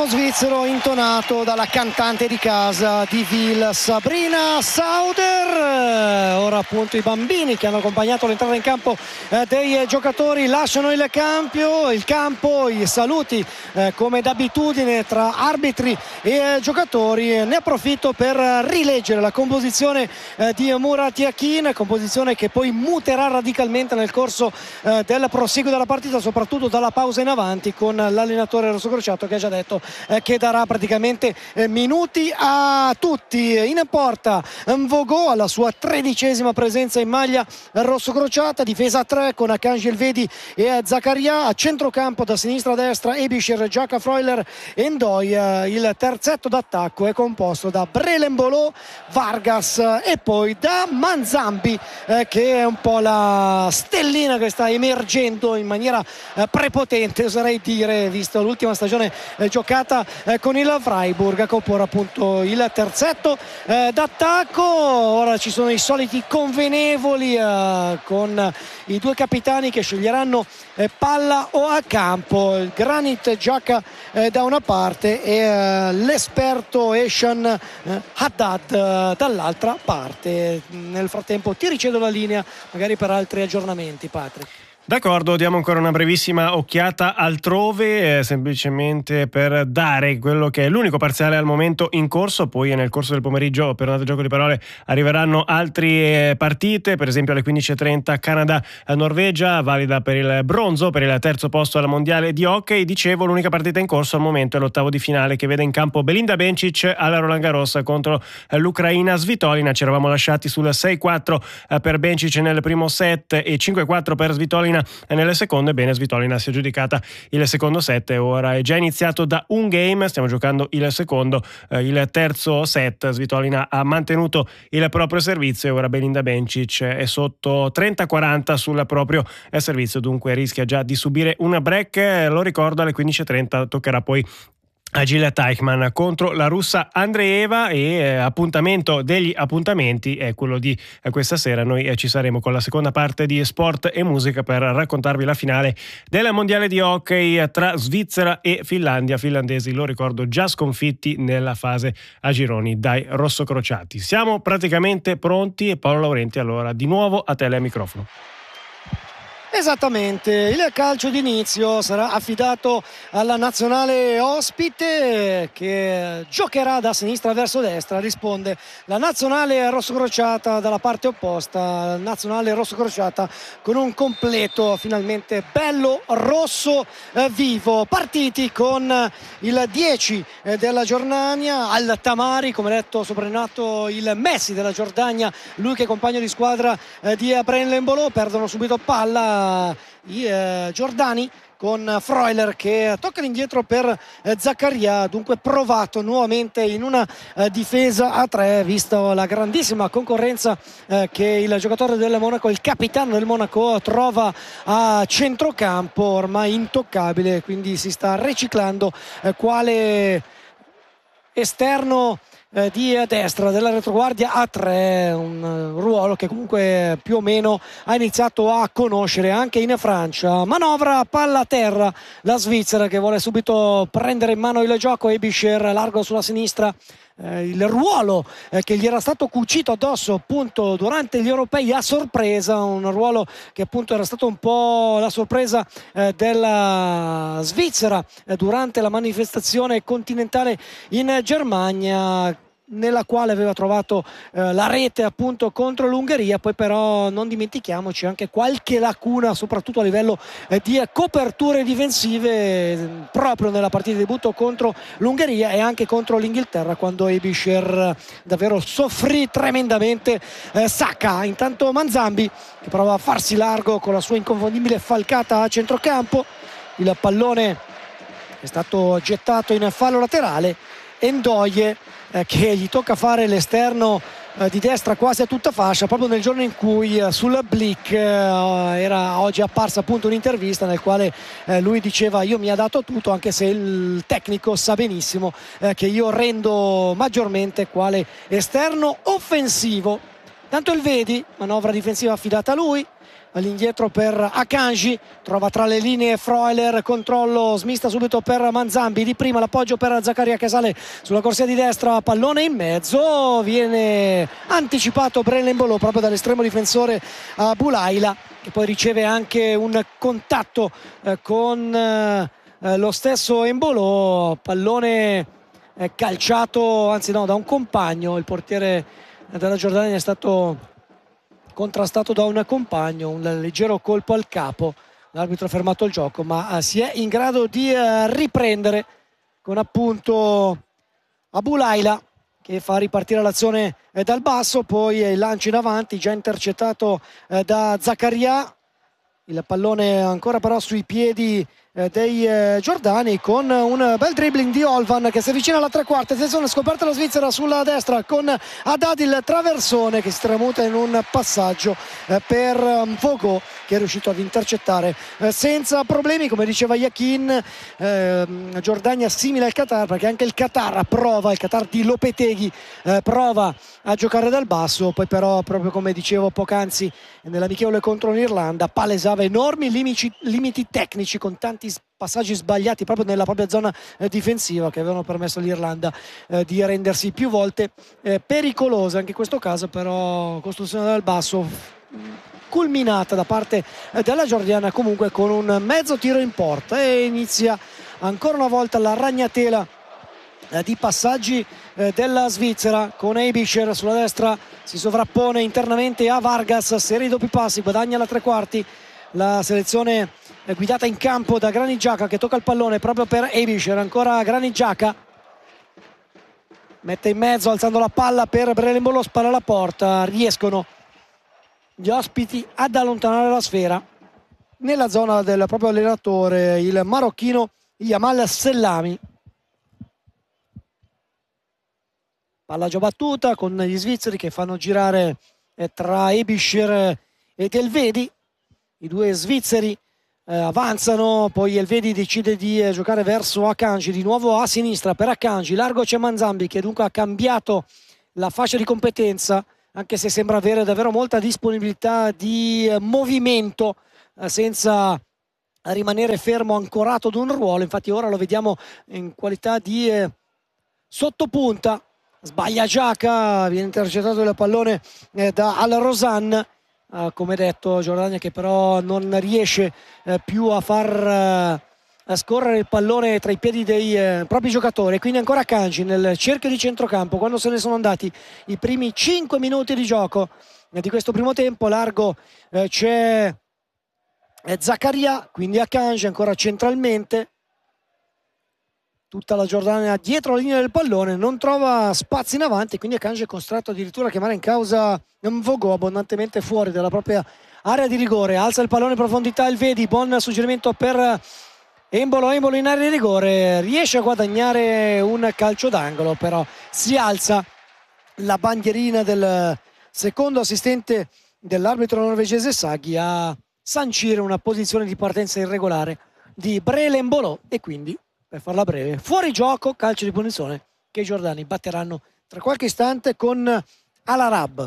l'inno svizzero intonato dalla cantante di casa di Wil, Sabrina Sauter. Ora appunto i bambini che hanno accompagnato l'entrata in campo dei giocatori lasciano il campo, i saluti come d'abitudine tra arbitri e giocatori. Ne approfitto per rileggere la composizione di Murat Yakin, composizione che poi muterà radicalmente nel corso del proseguo della partita, soprattutto dalla pausa in avanti, con l'allenatore rossocrociato che ha già detto che darà praticamente minuti a tutti. In porta Mvogo alla sua 13ª presenza in maglia rossocrociata, difesa a 3 con Akanji Elvedi e Zakaria, a centrocampo da sinistra a destra Ebischer, Giacca, Freuler e Ndoye. Il terzetto d'attacco è composto da Brelembolo, Vargas e poi da Manzambi, che è un po' la stellina che sta emergendo in maniera prepotente, oserei dire, visto l'ultima stagione giocata con il Freiburg, a comporre appunto il terzetto d'attacco. Ora ci sono i soliti convenevoli con i due capitani che sceglieranno palla o a campo, il Granit Xhaka da una parte e l'esperto Eshan Haddad dall'altra parte. Nel frattempo ti ricevo la linea magari per altri aggiornamenti, Patrick. D'accordo, diamo ancora una brevissima occhiata altrove, semplicemente per dare quello che è l'unico parziale al momento in corso. Poi nel corso del pomeriggio, per un gioco di parole, arriveranno altre partite, per esempio alle 15:30 Canada-Norvegia, valida per il bronzo, per il terzo posto alla mondiale di hockey. Dicevo, l'unica partita in corso al momento è l'ottavo di finale, che vede in campo Belinda Bencic alla Roland Garros contro l'Ucraina Svitolina. Ci eravamo lasciati sul 6-4 per Bencic nel primo set e 5-4 per Svitolina nelle seconde. Bene, Svitolina si è aggiudicata il secondo set, ora è già iniziato da un game, stiamo giocando il secondo, il terzo set. Svitolina ha mantenuto il proprio servizio e ora Belinda Bencic è sotto 30-40 sul proprio servizio, dunque rischia già di subire una break. Lo ricordo, alle 15:30 toccherà poi a Jilla Teichmann contro la russa Andreeva, e appuntamento degli appuntamenti è quello di questa sera. Noi ci saremo con la seconda parte di Sport e Musica per raccontarvi la finale del mondiale di hockey tra Svizzera e Finlandia. Finlandesi, lo ricordo, già sconfitti nella fase a gironi dai rossocrociati. Siamo praticamente pronti e Paolo Laurenti, allora di nuovo a te al microfono. Esattamente, il calcio d'inizio sarà affidato alla nazionale ospite che giocherà da sinistra verso destra. Risponde la nazionale rossocrociata dalla parte opposta, nazionale rossocrociata con un completo finalmente bello rosso vivo. Partiti con il 10 della Giordania, Al-Tamari, come detto soprannominato il Messi della Giordania, lui che è compagno di squadra di Brelembolo. Perdono subito palla i giordani con Freuler che tocca l'indietro per Zakaria, dunque provato nuovamente in una difesa a 3, visto la grandissima concorrenza che il giocatore del Monaco, il capitano del Monaco, trova a centrocampo, ormai intoccabile, quindi si sta riciclando quale esterno di destra della retroguardia a 3, un ruolo che comunque più o meno ha iniziato a conoscere anche in Francia. Manovra palla a terra la Svizzera che vuole subito prendere in mano il gioco. Ebischer largo sulla sinistra, il ruolo che gli era stato cucito addosso appunto durante gli europei a sorpresa, un ruolo che appunto era stato un po' la sorpresa della Svizzera durante la manifestazione continentale in Germania, nella quale aveva trovato la rete appunto contro l'Ungheria. Poi però non dimentichiamoci anche qualche lacuna soprattutto a livello di coperture difensive proprio nella partita di debutto contro l'Ungheria e anche contro l'Inghilterra, quando Ebischer davvero soffrì tremendamente Saka. Intanto Manzambi che prova a farsi largo con la sua inconfondibile falcata a centrocampo, il pallone è stato gettato in fallo laterale e Ndoye che gli tocca fare l'esterno di destra quasi a tutta fascia, proprio nel giorno in cui sul Blick era oggi apparsa appunto un'intervista nel quale lui diceva: io mi ha dato tutto, anche se il tecnico sa benissimo che io rendo maggiormente quale esterno offensivo. Tanto il vedi, manovra difensiva affidata a lui, all'indietro per Akanji, trova tra le linee Freuler, controllo, smista subito per Manzambi, di prima l'appoggio per Zaccaria che sale sulla corsia di destra, pallone in mezzo, viene anticipato Brelembolo proprio dall'estremo difensore Boulaila, che poi riceve anche un contatto con lo stesso Embolo, pallone calciato, anzi no, da un compagno. Il portiere della Giordania è stato contrastato da un compagno, un leggero colpo al capo. L'arbitro ha fermato il gioco, ma si è in grado di riprendere con appunto Aboulaila che fa ripartire l'azione dal basso, poi il lancio in avanti già intercettato da Zaccaria, il pallone ancora però sui piedi dei Giordani, con un bel dribbling di Olvan che si avvicina alla tre quarti. Attenzione, scoperta la Svizzera sulla destra con Haddad, il traversone che si tramuta in un passaggio per Vogo, che è riuscito ad intercettare senza problemi, come diceva Yakin. Giordania simile al Qatar, perché anche il Qatar di Lopeteghi prova a giocare dal basso, poi però proprio come dicevo poc'anzi nell'amichevole contro l'Irlanda palesava enormi limiti tecnici, con tanti passaggi sbagliati proprio nella propria zona difensiva, che avevano permesso all'Irlanda di rendersi più volte pericolosa. Anche in questo caso però costruzione dal basso culminata da parte della Giordana, comunque con un mezzo tiro in porta, e inizia ancora una volta la ragnatela di passaggi della Svizzera, con Eibischer sulla destra, si sovrappone internamente a Vargas, serie di doppi passi, guadagna la tre quarti la selezione guidata in campo da Granit Xhaka, che tocca il pallone proprio per Eibischer. Ancora Granit Xhaka, mette in mezzo alzando la palla per Brelembolo, spalla alla porta, riescono gli ospiti ad allontanare la sfera nella zona del proprio allenatore, il marocchino Yamal Sellami. Palla già battuta con gli svizzeri che fanno girare tra Eibischer ed Elvedi. I due svizzeri avanzano, poi Elvedi decide di giocare verso Akanji, di nuovo a sinistra per Akanji, largo c'è Manzambi, che dunque ha cambiato la fascia di competenza, anche se sembra avere davvero molta disponibilità di movimento senza rimanere fermo ancorato ad un ruolo. Infatti ora lo vediamo in qualità di sottopunta. Sbaglia Xhaka, viene intercettato il pallone da Al Rosan, come detto Giordania che però non riesce più a far scorrere il pallone tra i piedi dei propri giocatori. Quindi ancora Kanji nel cerchio di centrocampo, quando se ne sono andati i primi 5 minuti di gioco di questo primo tempo. Largo c'è Zaccaria, quindi Akanji ancora centralmente, tutta la Giordania dietro la linea del pallone, non trova spazi in avanti, quindi Akanji è costretto addirittura a chiamare in causa Mvogo, abbondantemente fuori dalla propria area di rigore. Alza il pallone in profondità Elvedi, buon suggerimento per Embolo in area di rigore, riesce a guadagnare un calcio d'angolo, però si alza la bandierina del secondo assistente dell'arbitro norvegese Saghi a sancire una posizione di partenza irregolare di Brelembolo, e quindi, per farla breve, fuori gioco, calcio di punizione che i giordani batteranno tra qualche istante con Al-Arab.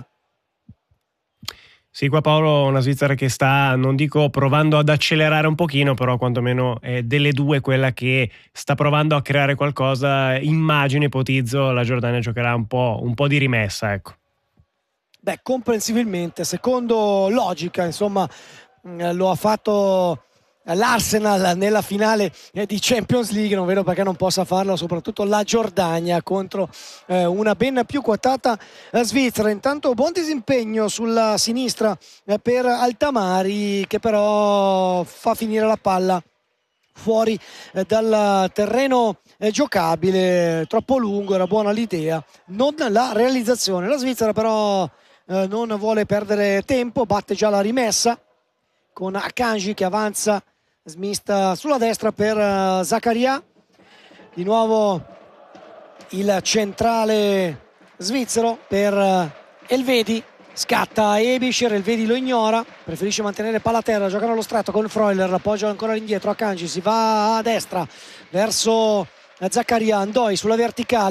Sì, qua Paolo, una Svizzera che sta, non dico provando ad accelerare un pochino, però quantomeno è delle due quella che sta provando a creare qualcosa. Immagino, ipotizzo, la Giordania giocherà un po' di rimessa, ecco. Beh, comprensibilmente, secondo logica, insomma, lo ha fatto l'Arsenal nella finale di Champions League, non vedo perché non possa farlo soprattutto la Giordania contro una ben più quotata Svizzera. Intanto buon disimpegno sulla sinistra per Altamari, che però fa finire la palla fuori dal terreno giocabile, troppo lungo, era buona l'idea, non la realizzazione. La Svizzera però non vuole perdere tempo, batte già la rimessa con Akanji che avanza smista sulla destra per Zaccaria. Di nuovo il centrale svizzero per Elvedi, scatta Eibischer, Elvedi lo ignora, preferisce mantenere palla a terra, giocano allo stretto con Freuler, l'appoggio ancora indietro Akanji, si va a destra verso Zaccaria, Ndoi sulla verticale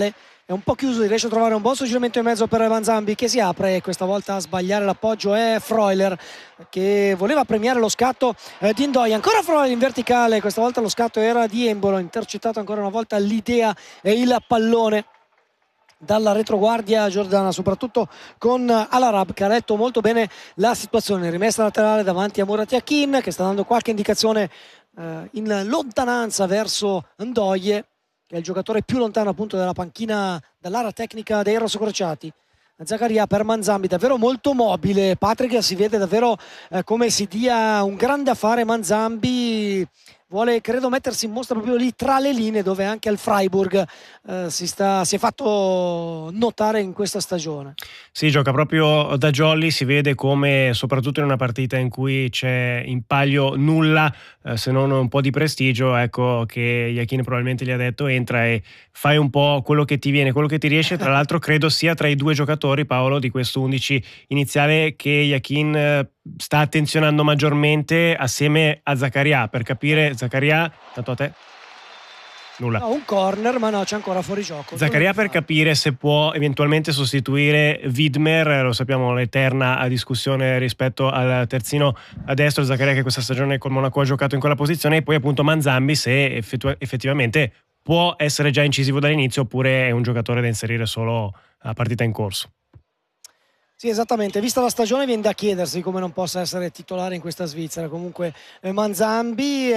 è un po' chiuso, riesce a trovare un buon suggerimento in mezzo per Manzambi che si apre, e questa volta a sbagliare l'appoggio è Freuler, che voleva premiare lo scatto di Ndoye. Ancora Freuler in verticale, questa volta lo scatto era di Embolo, intercettato ancora una volta l'idea e il pallone dalla retroguardia giordana, soprattutto con Al-Arab, che ha letto molto bene la situazione. Rimessa laterale davanti a Murat Yakin, che sta dando qualche indicazione in lontananza verso Ndoye, che è il giocatore più lontano appunto dalla panchina, dall'area tecnica dei rossocrociati. Zakaria per Manzambi, davvero molto mobile. Patrick, si vede davvero come si dia un grande affare. Manzambi vuole, credo, mettersi in mostra proprio lì tra le linee, dove anche al Freiburg si è fatto notare in questa stagione. Sì, gioca proprio da jolly, si vede come soprattutto in una partita in cui c'è in palio nulla se non un po' di prestigio, ecco, che Yakin probabilmente gli ha detto: entra e fai un po' quello che ti viene, quello che ti riesce. Tra l'altro credo sia tra i due giocatori, Paolo, di questo 11 iniziale che Yakin sta attenzionando maggiormente assieme a Zakaria, per capire. Zakaria, tanto a te nulla. No, un corner, ma no, c'è ancora fuori gioco. Zakaria per capire se può eventualmente sostituire Widmer, lo sappiamo, l'eterna discussione rispetto al terzino a destro. Zakaria che questa stagione col Monaco ha giocato in quella posizione, e poi appunto Manzambi se effettivamente può essere già incisivo dall'inizio oppure è un giocatore da inserire solo a partita in corso. Sì, esattamente, vista la stagione viene da chiedersi come non possa essere titolare in questa Svizzera. Comunque Manzambi,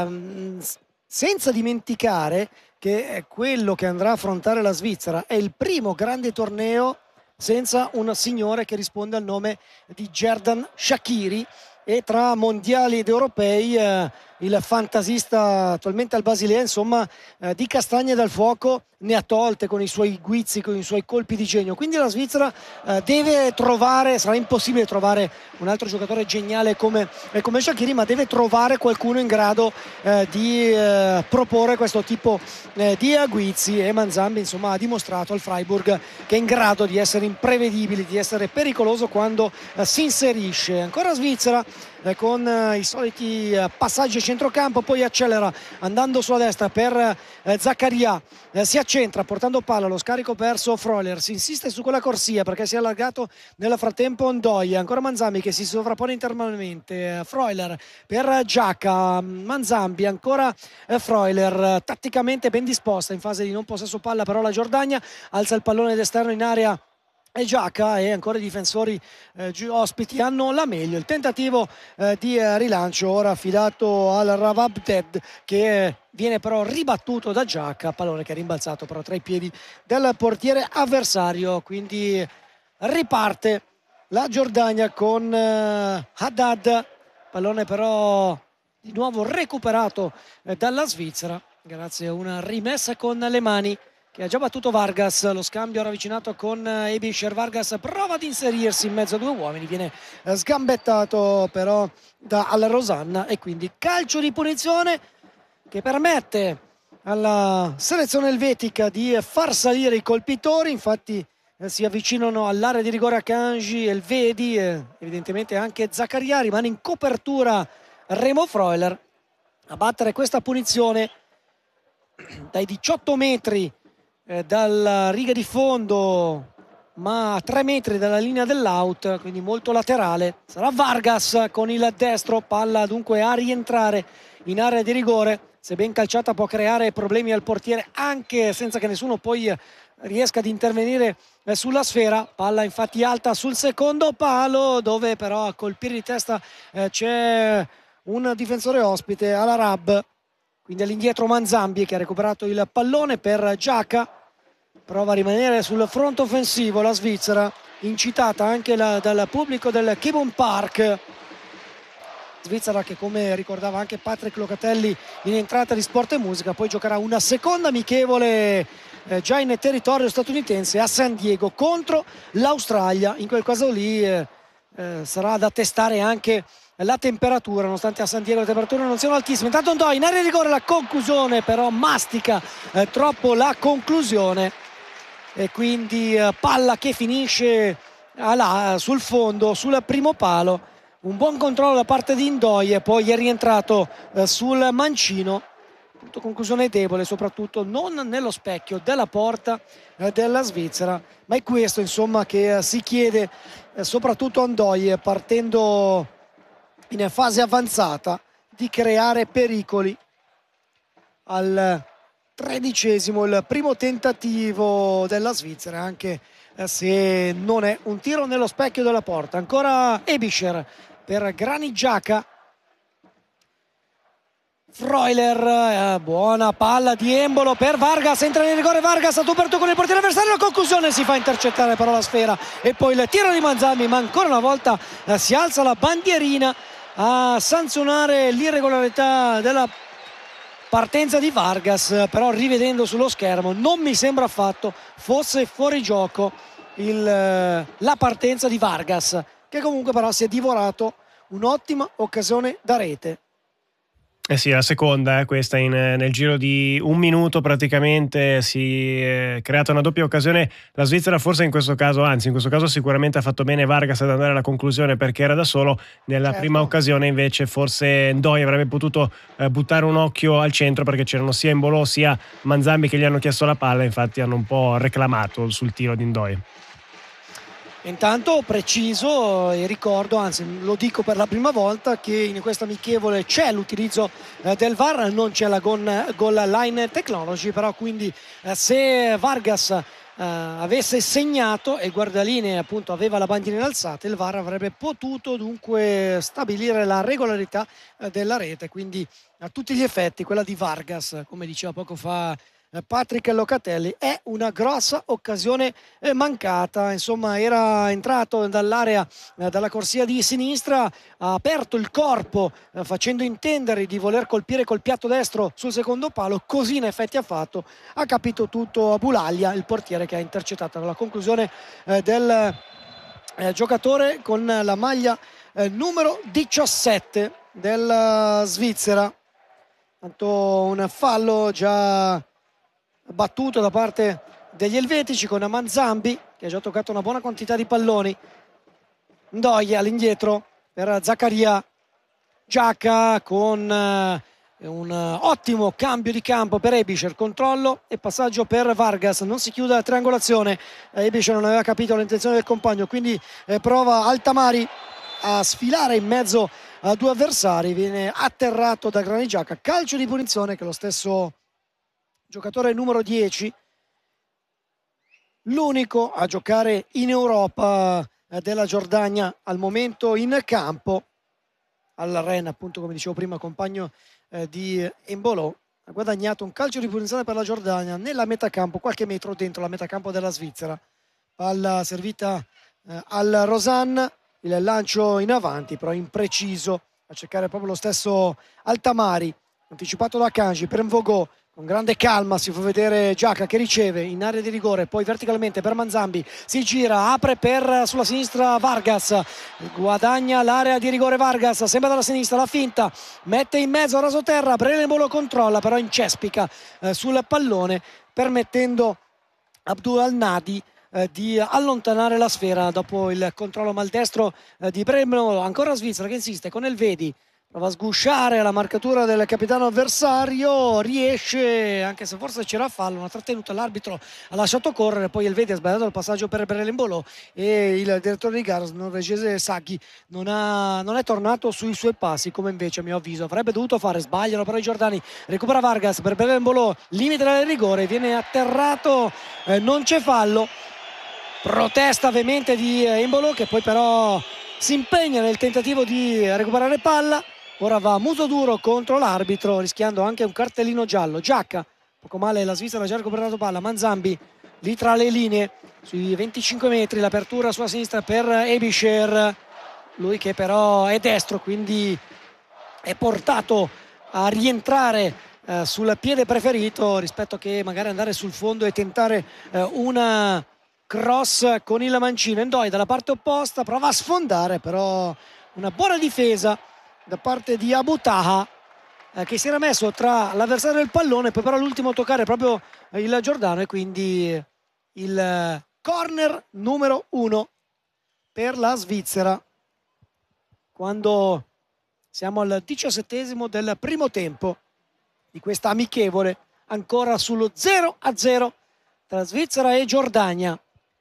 senza dimenticare che è quello che andrà a affrontare la Svizzera è il primo grande torneo senza un signore che risponde al nome di Xherdan Shaqiri, e tra mondiali ed europei il fantasista attualmente al Basilea, insomma, di castagne dal fuoco ne ha tolte con i suoi guizzi, con i suoi colpi di genio. Quindi la Svizzera deve trovare, sarà impossibile trovare un altro giocatore geniale come Shaqiri, ma deve trovare qualcuno in grado di proporre questo tipo di guizzi, e Manzambi insomma ha dimostrato al Freiburg che è in grado di essere imprevedibile, di essere pericoloso quando si inserisce. Ancora Svizzera con i soliti passaggi a centrocampo, poi accelera andando sulla destra per Zakaria, si accentra portando palla, lo scarico verso Freuler, si insiste su quella corsia perché si è allargato nel frattempo Ndoye. Ancora Manzambi che si sovrappone internamente, Freuler per Giacca, Manzambi ancora Freuler, tatticamente ben disposta in fase di non possesso palla, però la Giordania alza il pallone d'esterno in area e Giacca, e ancora i difensori ospiti hanno la meglio. Il tentativo di rilancio ora affidato al Ravabded, che viene però ribattuto da Giacca, pallone che è rimbalzato però tra i piedi del portiere avversario. Quindi riparte la Giordania con Haddad, pallone però di nuovo recuperato dalla Svizzera grazie a una rimessa con le mani che ha già battuto Vargas. Lo scambio ravvicinato con Ebischer. Vargas prova ad inserirsi in mezzo a due uomini, viene sgambettato però da Al Rosanna, e quindi calcio di punizione che permette alla selezione elvetica di far salire i colpitori. Infatti si avvicinano all'area di rigore Akanji, Elvedi, evidentemente anche Zakaria. Rimane in copertura Remo Freuler a battere questa punizione dai 18 metri dalla riga di fondo, ma a 3 metri dalla linea dell'out, quindi molto laterale. Sarà Vargas con il destro, palla dunque a rientrare in area di rigore. Se ben calciata può creare problemi al portiere anche senza che nessuno poi riesca ad intervenire sulla sfera. Palla infatti alta sul secondo palo, dove però a colpire di testa c'è un difensore ospite, Al-Arab. Quindi all'indietro Manzambi che ha recuperato il pallone per Giacca. Prova a rimanere sul fronte offensivo la Svizzera, incitata anche dal pubblico del Kibun Park. Svizzera che, come ricordava anche Patrick Locatelli in entrata di Sport e Musica, poi giocherà una seconda amichevole già in territorio statunitense a San Diego contro l'Australia. In quel caso lì sarà da testare anche la temperatura, nonostante a San Diego le temperature non siano altissime. Intanto Ndoye in area di rigore, la conclusione però mastica troppo la conclusione, e quindi palla che finisce sul fondo, sul primo palo. Un buon controllo da parte di Ndoye, poi è rientrato sul mancino conclusione debole, soprattutto non nello specchio della porta della Svizzera, ma è questo insomma che si chiede soprattutto a Ndoye, partendo in fase avanzata, di creare pericoli. Al 13esimo il primo tentativo della Svizzera, anche se non è un tiro nello specchio della porta. Ancora Ebischer per Granit Xhaka. Freuler, buona palla di Embolo per Vargas, entra nel rigore Vargas a tu per tu con il portiere avversario, la conclusione, si fa intercettare però la sfera e poi il tiro di Manzambi, ma ancora una volta si alza la bandierina a sanzionare l'irregolarità della partenza di Vargas, però rivedendo sullo schermo non mi sembra affatto fosse fuori gioco la partenza di Vargas, che comunque però si è divorato un'ottima occasione da rete. Eh sì, la seconda, questa nel giro di un minuto praticamente si è creata una doppia occasione. La Svizzera forse in questo caso sicuramente ha fatto bene Vargas ad andare alla conclusione perché era da solo. Nella prima occasione invece forse Ndoye avrebbe potuto buttare un occhio al centro, perché c'erano sia Embolo sia Manzambi che gli hanno chiesto la palla, infatti hanno un po' reclamato sul tiro di Ndoye. Intanto preciso e ricordo, anzi lo dico per la prima volta, che in questa amichevole c'è l'utilizzo del VAR, non c'è la goal line technology, però quindi se Vargas avesse segnato e il guardalinee appunto aveva la bandierina alzata, il VAR avrebbe potuto dunque stabilire la regolarità della rete, quindi a tutti gli effetti quella di Vargas, come diceva poco fa Patrick Locatelli, è una grossa occasione mancata. Insomma, era entrato dall'area, dalla corsia di sinistra, ha aperto il corpo facendo intendere di voler colpire col piatto destro sul secondo palo, così in effetti ha fatto. Ha capito tutto Boulaglia, il portiere, che ha intercettato la conclusione del giocatore con la maglia numero 17 della Svizzera. Tanto un fallo già battuto da parte degli elvetici, con Manzambi che ha già toccato una buona quantità di palloni. Ndoye all'indietro per Zaccaria. Xhaka con un ottimo cambio di campo per Ebischer, controllo e passaggio per Vargas, non si chiude la triangolazione. Ebischer non aveva capito l'intenzione del compagno, quindi prova Altamari a sfilare in mezzo a due avversari, viene atterrato da Granit Xhaka. Calcio di punizione che lo stesso giocatore numero 10, l'unico a giocare in Europa della Giordania al momento in campo, al Rennes, appunto, come dicevo prima, compagno di Embolo, ha guadagnato un calcio di punizione per la Giordania nella metacampo, qualche metro dentro la metacampo della Svizzera. Palla servita al Rosanne, il lancio in avanti però impreciso, a cercare proprio lo stesso Altamari, anticipato da Kanji per Mvogo. Con grande calma si fa vedere Xhaka che riceve in area di rigore, poi verticalmente per Manzambi, si gira, apre per sulla sinistra Vargas, guadagna l'area di rigore Vargas, sembra dalla sinistra, la finta, mette in mezzo a rasoterra, Brelenbo lo controlla, però incespica sul pallone, permettendo Abdul Al-Nadi di allontanare la sfera dopo il controllo maldestro di Brelenbo. Ancora Svizzera che insiste con Elvedi, prova a sgusciare la marcatura del capitano avversario, riesce, anche se forse c'era fallo, una trattenuta, l'arbitro ha lasciato correre, poi Elvedi ha sbagliato il passaggio per Brelenbo e il direttore di gara norvegese Saghi non è tornato sui suoi passi, come invece a mio avviso avrebbe dovuto fare. Sbagliano però i giordani, recupera Vargas per Brelenbo, limite del rigore, viene atterrato, non c'è fallo, protesta veemente di Embolo, che poi però si impegna nel tentativo di recuperare palla. Ora va muso duro contro l'arbitro, rischiando anche un cartellino giallo. Xhaka, poco male, la Svizzera ha già recuperato palla. Manzambi lì tra le linee, sui 25 metri, l'apertura sulla sinistra per Ebischer, lui che però è destro, quindi è portato a rientrare sul piede preferito, rispetto che magari andare sul fondo e tentare una cross con il mancino. Ndoye dalla parte opposta prova a sfondare, però una buona difesa da parte di Abu Taha, che si era messo tra l'avversario e il pallone, poi però l'ultimo a toccare proprio il Giordano, e quindi il corner numero 1 per la Svizzera quando siamo al 17esimo del primo tempo. di questa amichevole, ancora sullo 0-0 tra Svizzera e Giordania.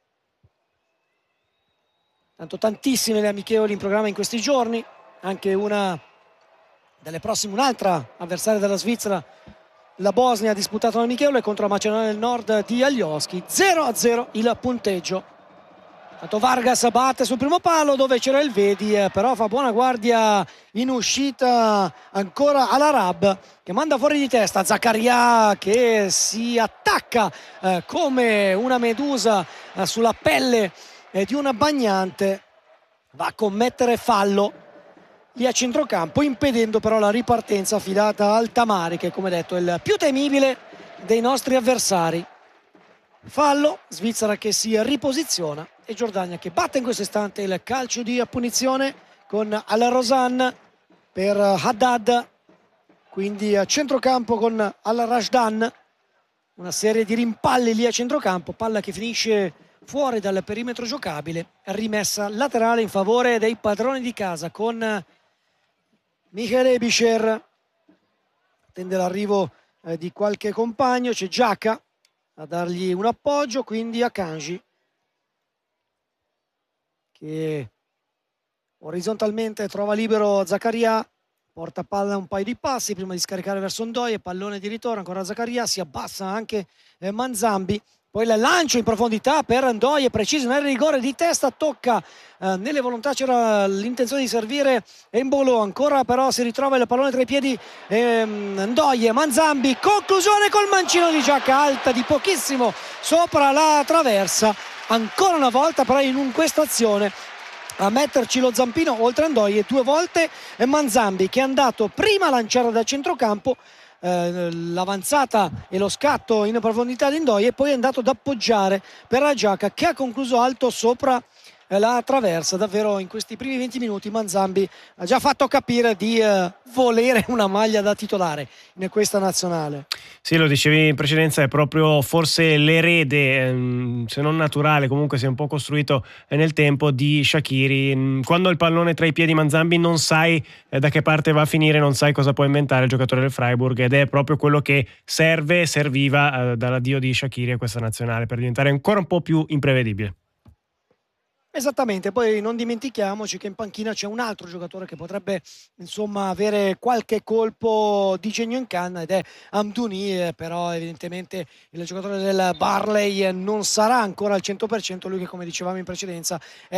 Tanto tantissime le amichevoli in programma in questi giorni, anche una delle prossime, un'altra avversaria della Svizzera, la Bosnia, ha disputato l'amichevole contro la Macedonia del Nord di Alioski. 0-0 il punteggio. Tanto Vargas batte sul primo palo dove c'era il Vedi, però fa buona guardia in uscita ancora all'Arab, che manda fuori di testa Zaccaria, che si attacca come una medusa sulla pelle di una bagnante. Va a commettere fallo lì a centrocampo, impedendo però la ripartenza affidata al Tamari, che come detto è il più temibile dei nostri avversari. Fallo, Svizzera che si riposiziona e Giordania che batte in questo istante il calcio di punizione con Al-Rosan per Haddad, quindi a centrocampo con Al-Rashdan, una serie di rimpalli lì a centrocampo, palla che finisce fuori dal perimetro giocabile, rimessa laterale in favore dei padroni di casa con Michael Ebischer. Attende l'arrivo di qualche compagno, c'è Giaca a dargli un appoggio, quindi a Kanji che orizzontalmente trova libero Zaccaria, porta palla un paio di passi prima di scaricare verso Ndoye, pallone di ritorno ancora Zaccaria, si abbassa anche Manzambi, poi il lancio in profondità per Ndoye, preciso nel rigore di testa, tocca nelle volontà, c'era l'intenzione di servire Embolo, ancora però si ritrova il pallone tra i piedi Ndoye, Manzambi, conclusione col mancino di Giaca, alta di pochissimo sopra la traversa, ancora una volta però in questa azione a metterci lo zampino oltre a Ndoye due volte Manzambi, che è andato prima a lanciare da centrocampo l'avanzata e lo scatto in profondità di Ndoye, e poi è andato ad appoggiare per la Giaca, che ha concluso alto sopra la traversa. Davvero in questi primi 20 minuti Manzambi ha già fatto capire di volere una maglia da titolare in questa nazionale. Sì, lo dicevi in precedenza, è proprio forse l'erede, se non naturale, comunque si è un po' costruito nel tempo, di Shaqiri. Quando il pallone è tra i piedi Manzambi non sai da che parte va a finire, non sai cosa può inventare il giocatore del Freiburg, ed è proprio quello che serviva dall'addio di Shaqiri a questa nazionale per diventare ancora un po' più imprevedibile. Esattamente, poi non dimentichiamoci che in panchina c'è un altro giocatore che potrebbe insomma avere qualche colpo di genio in canna, ed è Amdouni, però evidentemente il giocatore del Barley non sarà ancora al 100%, lui che come dicevamo in precedenza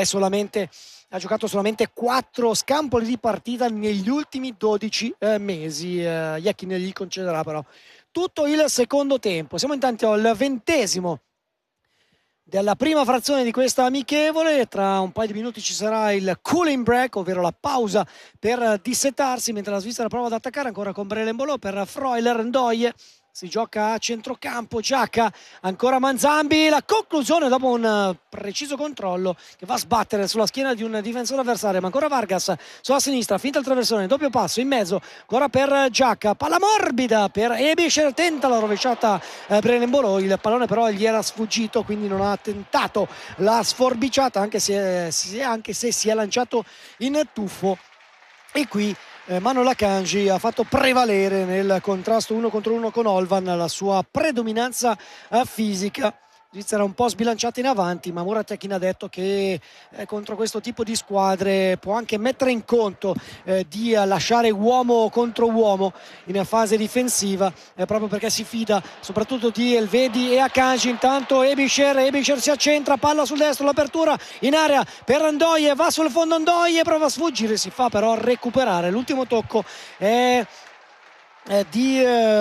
ha giocato solamente 4 scampoli di partita negli ultimi 12 mesi. Iacchini gli concederà però tutto il secondo tempo. Siamo intanto al 20° della prima frazione di questa amichevole. Tra un paio di minuti ci sarà il cooling break, ovvero la pausa per dissetarsi, mentre la Svizzera prova ad attaccare ancora con Brelembolo per Freuler. Ndoye si gioca a centrocampo, Giaca, ancora Manzambi, la conclusione dopo un preciso controllo che va a sbattere sulla schiena di un difensore avversario, ma ancora Vargas sulla sinistra, finta il traversone, doppio passo in mezzo, ancora per Giaca, palla morbida per Ebischer, tenta la rovesciata Brelembolo, il pallone però gli era sfuggito, quindi non ha tentato la sforbiciata, anche se si è lanciato in tuffo. E qui Manuel Akanji ha fatto prevalere nel contrasto 1 contro 1 con Olvan la sua predominanza fisica. Svizzera un po' sbilanciata in avanti, ma Murat Yakin ha detto che contro questo tipo di squadre può anche mettere in conto di lasciare uomo contro uomo in fase difensiva, proprio perché si fida soprattutto di Elvedi e Akanji. Intanto Ebischer si accentra, palla sul destro, l'apertura in area per Ndoye, va sul fondo Ndoye, prova a sfuggire, si fa però recuperare. L'ultimo tocco è di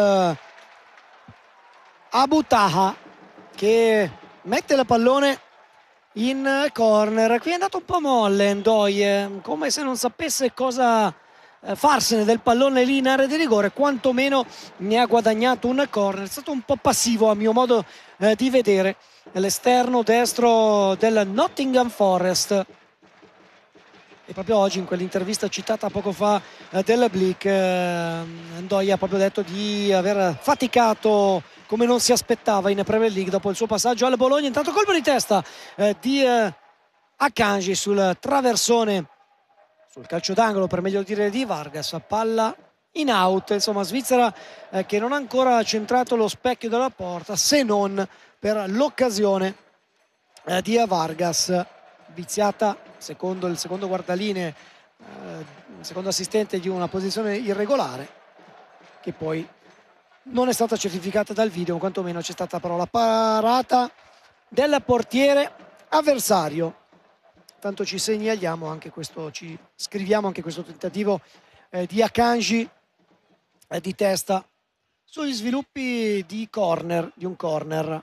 Abu Taha, che mette il pallone in corner. Qui è andato un po' molle Ndoye, come se non sapesse cosa farsene del pallone lì in area di rigore, quantomeno ne ha guadagnato un corner. È stato un po' passivo a mio modo di vedere l'esterno destro del Nottingham Forest. E proprio oggi in quell'intervista citata poco fa del Blick, Ndoye ha proprio detto di aver faticato come non si aspettava in Premier League dopo il suo passaggio al Bologna. Intanto colpo di testa di Akanji sul traversone, sul calcio d'angolo per meglio dire di Vargas, palla in out. Insomma, Svizzera che non ha ancora centrato lo specchio della porta, se non per l'occasione di Vargas, viziata secondo il secondo guardalinee, il secondo assistente, di una posizione irregolare che poi non è stata certificata dal video, quantomeno c'è stata però la parata del portiere avversario. Tanto ci segnaliamo anche questo, ci scriviamo anche questo tentativo di Akanji di testa sugli sviluppi di corner, di un corner.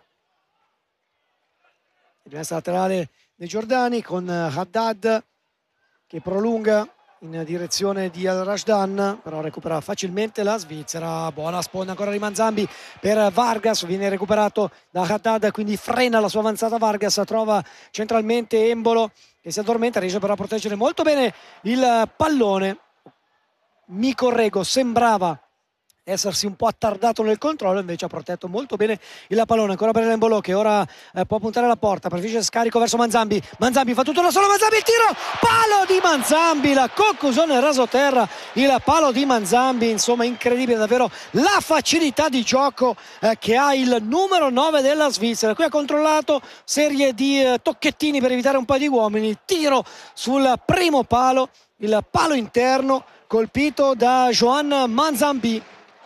Rimessa laterale dei Giordani con Haddad che prolunga in direzione di Al Rashdan, però recupera facilmente la Svizzera. Buona sponda ancora di Manzambi per Vargas, viene recuperato da Haddad, quindi frena la sua avanzata Vargas, trova centralmente Embolo che si addormenta, riesce però a proteggere molto bene il pallone. Mi correggo, sembrava essersi un po' attardato nel controllo, invece ha protetto molto bene il pallone. Ancora per Embolo che ora può puntare la porta, preferisce scarico verso Manzambi. Manzambi fa tutto da solo, Manzambi il tiro, palo di Manzambi, la conclusione rasoterra, il palo di Manzambi. Insomma, incredibile davvero la facilità di gioco che ha il numero 9 della Svizzera. Qui ha controllato serie di tocchettini per evitare un paio di uomini, tiro sul primo palo, il palo interno colpito da Joan Manzambi.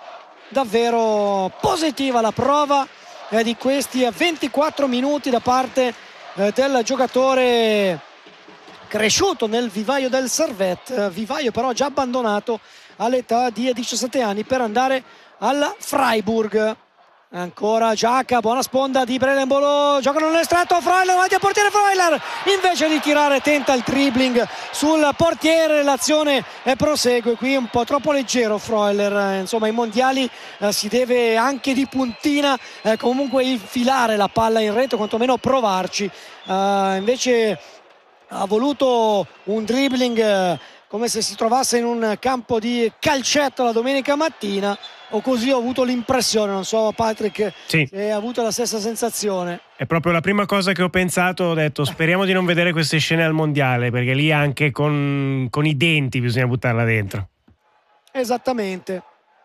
Davvero positiva la prova di questi 24 minuti da parte del giocatore cresciuto nel vivaio del Servette, vivaio però già abbandonato all'età di 17 anni per andare al Freiburg. Ancora Giacca, buona sponda di Brelembolo, giocano nell'estretto, Freuler davanti al portiere, Freuler invece di tirare tenta il dribbling sul portiere, l'azione prosegue. Qui un po' troppo leggero Freuler, insomma ai mondiali si deve anche di puntina comunque infilare la palla in rete, quantomeno provarci, invece ha voluto un dribbling come se si trovasse in un campo di calcetto la domenica mattina, o così ho avuto l'impressione. Non so Patrick se hai avuto la stessa sensazione. È proprio la prima cosa che ho pensato, ho detto speriamo di non vedere queste scene al mondiale, perché lì anche con i denti bisogna buttarla dentro. Esattamente.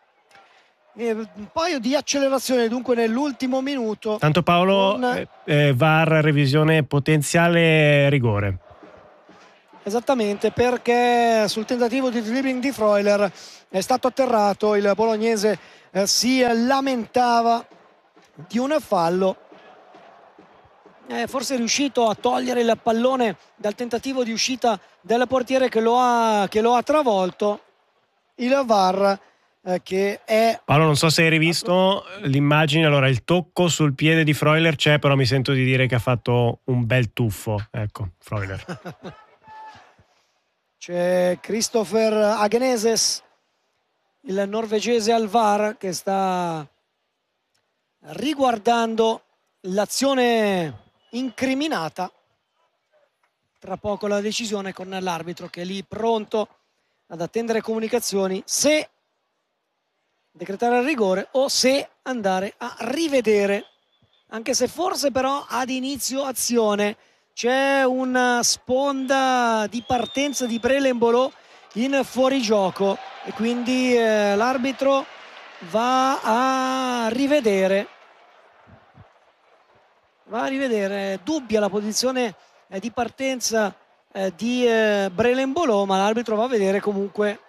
Un paio di accelerazioni dunque nell'ultimo minuto. Tanto Paolo, VAR, revisione potenziale rigore. Esattamente, perché sul tentativo di dribbling di Freuler è stato atterrato, il bolognese si lamentava di un fallo, forse è riuscito a togliere il pallone dal tentativo di uscita del portiere che lo ha travolto. Il VAR che è... Paolo, non so se hai rivisto l'immagine, allora il tocco sul piede di Freuler c'è, però mi sento di dire che ha fatto un bel tuffo, ecco, Freuler. C'è Christopher Agneses, il norvegese al VAR, che sta riguardando l'azione incriminata. Tra poco la decisione con l'arbitro che è lì pronto ad attendere comunicazioni se decretare il rigore o se andare a rivedere, anche se forse però ad inizio azione c'è una sponda di partenza di Brelembolo in fuorigioco e quindi l'arbitro va a rivedere. Dubbia la posizione di partenza di Brelembolo, ma l'arbitro va a vedere comunque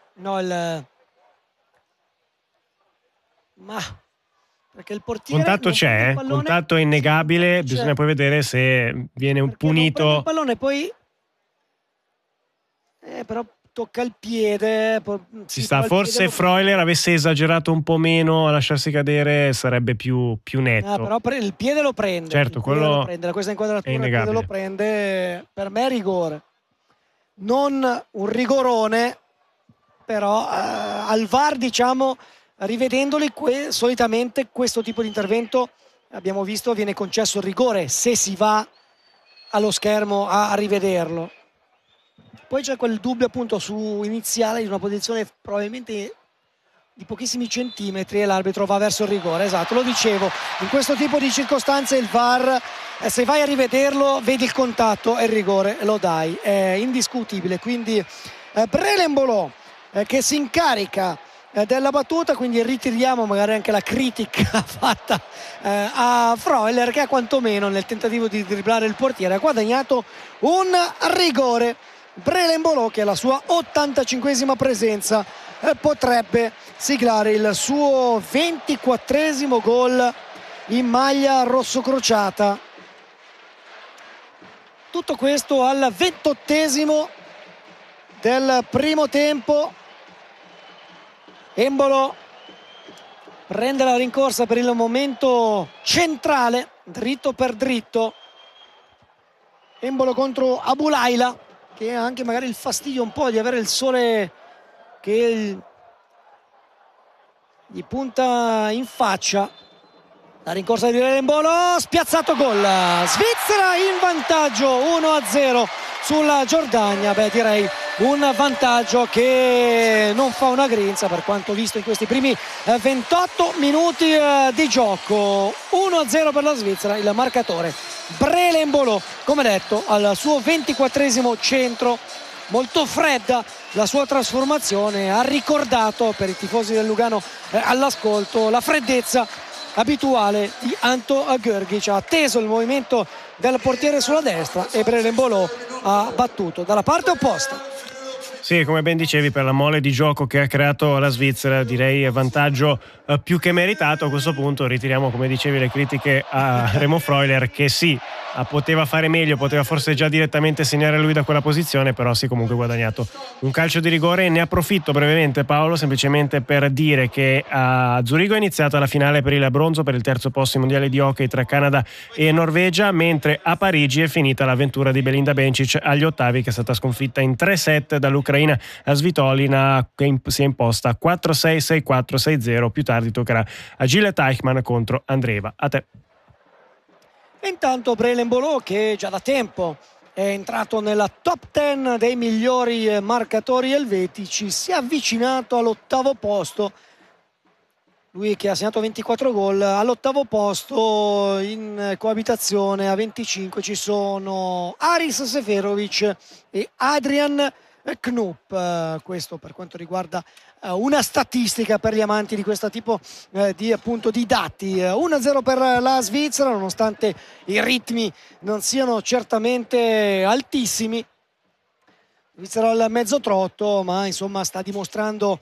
perché il portiere contatto c'è, contatto è innegabile, bisogna poi vedere se viene punito il pallone, poi però tocca il piede, ci sta, forse Freuler avesse esagerato un po' meno a lasciarsi cadere sarebbe più netto, però il piede lo prende, certo, quello lo prende, da questa inquadratura il piede lo prende, per me è rigore, non un rigorone, però al VAR diciamo, rivedendoli solitamente questo tipo di intervento abbiamo visto viene concesso il rigore se si va allo schermo a rivederlo. Poi c'è quel dubbio appunto su iniziale di una posizione probabilmente di pochissimi centimetri e l'arbitro va verso il rigore. Esatto, lo dicevo, in questo tipo di circostanze il VAR se vai a rivederlo vedi il contatto e il rigore lo dai, è indiscutibile. Quindi Brelembolo che si incarica della battuta, quindi ritiriamo magari anche la critica fatta a Freuler, che quantomeno nel tentativo di dribblare il portiere ha guadagnato un rigore. Brelenbolo, che alla sua 85esima presenza potrebbe siglare il suo 24esimo gol in maglia rossocrociata. Tutto questo al 28esimo del primo tempo. Embolo prende la rincorsa per il momento centrale, dritto per dritto. Embolo contro Abulaila, che ha anche magari il fastidio un po' di avere il sole che gli punta in faccia. La rincorsa di Embolo, spiazzato, gol. Svizzera in vantaggio 1-0 sulla Giordania. Beh, direi un vantaggio che non fa una grinza per quanto visto in questi primi 28 minuti di gioco. 1-0 per la Svizzera, il marcatore. Brelenbolo, come detto, al suo 24esimo centro. Molto fredda la sua trasformazione, ha ricordato per i tifosi del Lugano all'ascolto la freddezza abituale di Anto Grgic. Ha atteso il movimento del portiere sulla destra e Brelenbolo ha battuto dalla parte opposta. Sì, come ben dicevi, per la mole di gioco che ha creato la Svizzera, direi vantaggio più che meritato. A questo punto ritiriamo, come dicevi, le critiche a Remo Freuler, che sì, poteva fare meglio, poteva forse già direttamente segnare lui da quella posizione, però sì, comunque guadagnato un calcio di rigore. Ne approfitto brevemente, Paolo, semplicemente per dire che a Zurigo è iniziata la finale per il bronzo per il terzo posto ai mondiali di hockey tra Canada e Norvegia, mentre a Parigi è finita l'avventura di Belinda Bencic agli ottavi, che è stata sconfitta in 3-7 dall'Ucraina a Svitolina, che si è imposta 4-6, 6-4, 6-0. Più tardi toccherà a Gilles Eichmann contro Andreeva. A te. E intanto Brelenbolo, che già da tempo è entrato nella top 10 dei migliori marcatori elvetici, si è avvicinato all'ottavo posto. Lui che ha segnato 24 gol, all'ottavo posto in coabitazione a 25 ci sono Aris Seferovic e Adrian Knupp. Questo per quanto riguarda una statistica per gli amanti di questo tipo di dati. 1-0 per la Svizzera, nonostante i ritmi non siano certamente altissimi. Svizzera al mezzo trotto, ma insomma sta dimostrando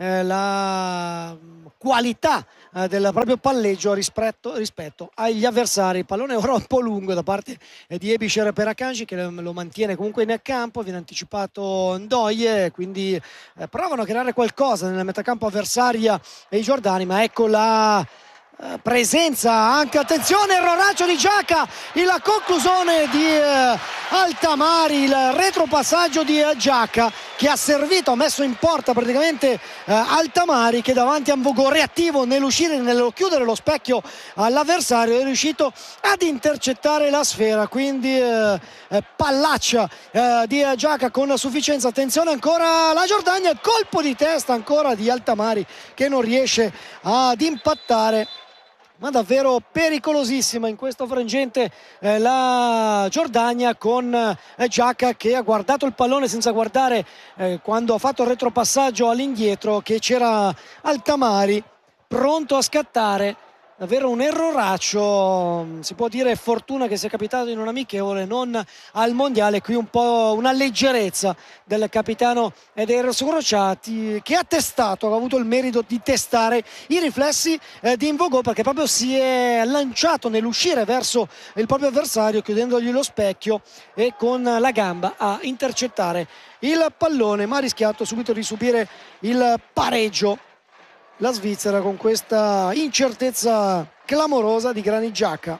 la qualità del proprio palleggio rispetto agli avversari. Il pallone ora un po' lungo da parte di Ebischer per Akanji, che lo mantiene comunque in campo. Viene anticipato Ndoye, quindi provano a creare qualcosa nella metacampo avversaria e i giordani, ma ecco la presenza anche, attenzione, erroraccio di Giaca, la conclusione di Altamari, il retropassaggio di Giaca che ha servito, ha messo in porta praticamente Altamari, che davanti a un Vogo reattivo nell'uscire, nello chiudere lo specchio all'avversario, è riuscito ad intercettare la sfera. Quindi pallaccia di Giaca con sufficienza. Attenzione ancora la Giordania, colpo di testa ancora di Altamari che non riesce ad impattare, ma davvero pericolosissima in questo frangente la Giordania, con Giaca che ha guardato il pallone senza guardare quando ha fatto il retropassaggio all'indietro, che c'era Altamari pronto a scattare. Davvero un erroraccio, si può dire fortuna che sia capitato in un amichevole, non al mondiale. Qui un po' una leggerezza del capitano dei rossocrociati, che ha testato, ha avuto il merito di testare i riflessi di Invogo, perché proprio si è lanciato nell'uscire verso il proprio avversario, chiudendogli lo specchio e con la gamba a intercettare il pallone, ma ha rischiato subito di subire il pareggio la Svizzera con questa incertezza clamorosa di Granit Xhaka.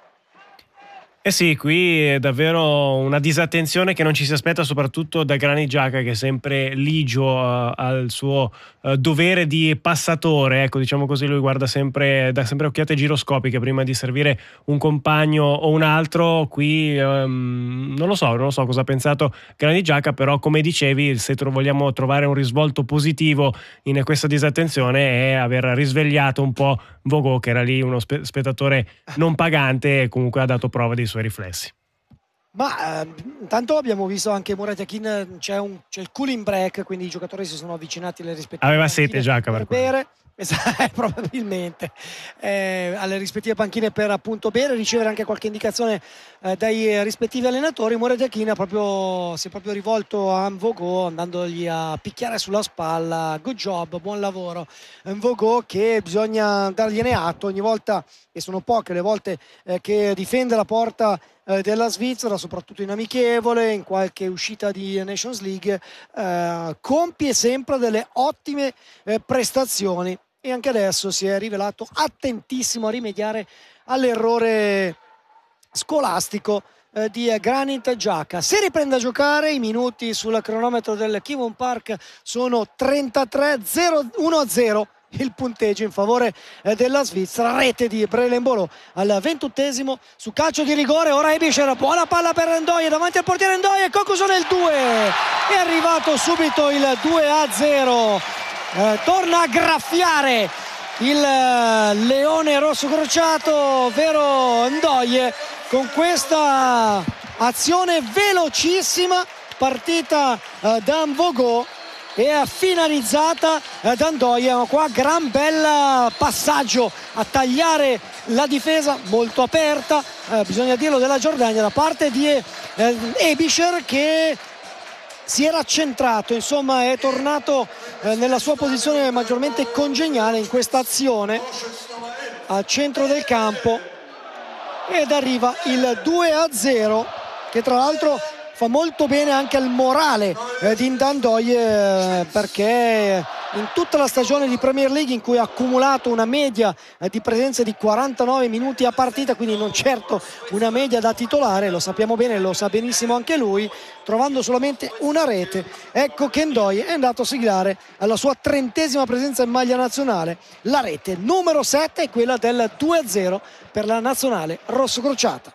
Eh sì, qui è davvero una disattenzione che non ci si aspetta, soprattutto da Granit Xhaka, che è sempre ligio al suo dovere di passatore, ecco, diciamo così. Lui guarda sempre, dà sempre occhiate giroscopiche prima di servire un compagno o un altro. Qui non lo so cosa ha pensato Granit Xhaka, però come dicevi, se vogliamo trovare un risvolto positivo in questa disattenzione, è aver risvegliato un po' Vogo, che era lì uno spettatore non pagante e comunque ha dato prova dei suoi riflessi. Ma intanto abbiamo visto anche Murat Yakin, c'è il cooling break, quindi i giocatori si sono avvicinati alle rispettive Aveva panchine sete Giacca per per quello. bere, probabilmente alle rispettive panchine per appunto bere, ricevere anche qualche indicazione dai rispettivi allenatori. Murat Yakin si è proprio rivolto a Mvogo andandogli a picchiare sulla spalla. Good job, buon lavoro Mvogo, che bisogna dargliene atto ogni volta, e sono poche le volte che difende la porta della Svizzera, soprattutto in amichevole, in qualche uscita di Nations League, compie sempre delle ottime prestazioni, e anche adesso si è rivelato attentissimo a rimediare all'errore scolastico di Granit Xhaka. Se riprende a giocare, i minuti sul cronometro del Kivon Park sono 33-1-0 il punteggio in favore della Svizzera. Rete di Brelenbolo al 21esimo su calcio di rigore. Ora Ebischer, buona palla per Ndoye davanti al portiere Ndoye, conclusione il 2, è arrivato subito il 2-0. Torna a graffiare il leone rosso crociato, ovvero Ndoye, con questa azione velocissima partita da Mvogo e finalizzata da Ndoye. Qua gran bel passaggio a tagliare la difesa molto aperta, bisogna dirlo, della Giordania da parte di Ebischer, che si era centrato, insomma è tornato nella sua posizione maggiormente congeniale in questa azione al centro del campo, ed arriva il 2-0, che tra l'altro fa molto bene anche al morale di Ndoye, perché in tutta la stagione di Premier League, in cui ha accumulato una media di presenze di 49 minuti a partita, quindi non certo una media da titolare, lo sappiamo bene, lo sa benissimo anche lui, trovando solamente una rete, ecco che Ndoye è andato a siglare alla sua 30esima presenza in maglia nazionale la rete numero 7, è quella del 2-0 per la nazionale rossocrociata.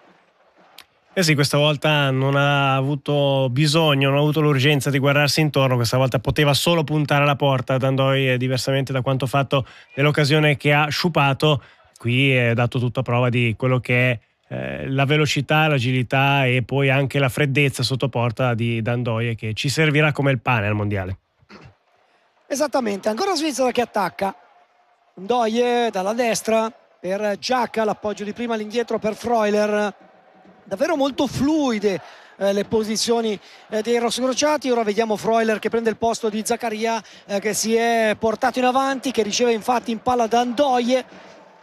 Eh sì, questa volta non ha avuto bisogno, non ha avuto l'urgenza di guardarsi intorno, questa volta poteva solo puntare alla porta Ndoye, diversamente da quanto fatto nell'occasione che ha sciupato. Qui è dato tutto a prova di quello che è la velocità, l'agilità e poi anche la freddezza sotto porta di Ndoye, che ci servirà come il pane al mondiale. Esattamente, ancora Svizzera che attacca. Ndoye dalla destra per Xhaka, l'appoggio di prima all'indietro per Freuler. Davvero molto fluide le posizioni dei rossocrociati. Ora vediamo Freuler che prende il posto di Zakaria, che si è portato in avanti, che riceve infatti in palla da Ndoye,